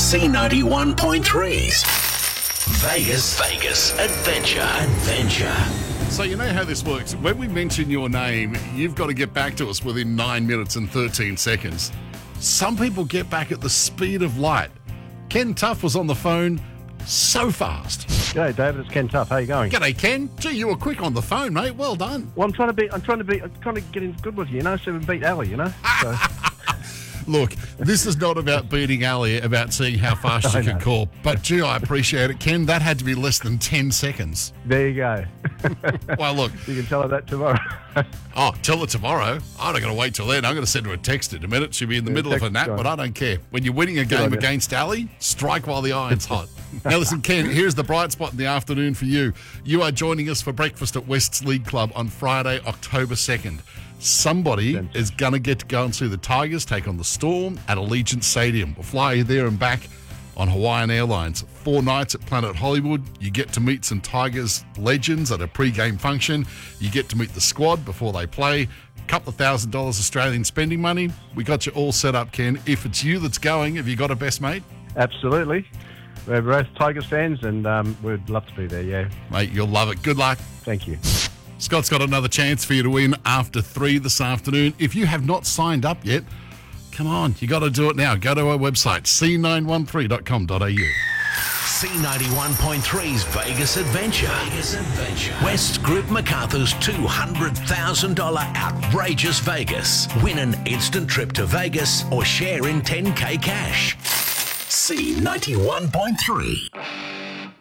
C91.3's Vegas Adventure. So you know how this works. When we mention your name, you've got to get back to us within 9 minutes and 13 seconds. Some people get back at the speed of light. Ken Tuff was on the phone so fast. G'day, David. It's Ken Tuff. How you going? G'day, Ken. Gee, you were quick on the phone, mate. Well done. Well, I'm trying to get in good with you, so we beat Ali, So. Look, this is not about beating Ali, about seeing how fast you can call. But, gee, I appreciate it, Ken. That had to be less than 10 seconds. There you go. Well, look. You can tell her that tomorrow. Oh, tell her tomorrow. I'm not going to wait till then. I'm going to send her a text in a minute. She'll be in the middle of a nap, but I don't care. When you're winning a game against Ali, strike while the iron's hot. Now, listen, Ken, here's the bright spot in the afternoon for you. You are joining us for breakfast at West's League Club on Friday, October 2nd. Somebody is going to get to go and see the Tigers take on the Storm at Allegiant Stadium. We'll fly you there and back on Hawaiian Airlines. 4 nights at Planet Hollywood. You get to meet some Tigers legends at a pre-game function. You get to meet the squad before they play. A couple of $1,000 Australian spending money. We got you all set up, Ken. If it's you that's going, have you got a best mate? Absolutely. We're both Tigers fans and we'd love to be there, yeah. Mate, you'll love it. Good luck. Thank you. Scott's got another chance for you to win after 3 this afternoon. If you have not signed up yet, come on, you got to do it now. Go to our website, c913.com.au. C91.3's Vegas Adventure. West Group MacArthur's $200,000 outrageous Vegas. Win an instant trip to Vegas or share in 10K cash. C91.3.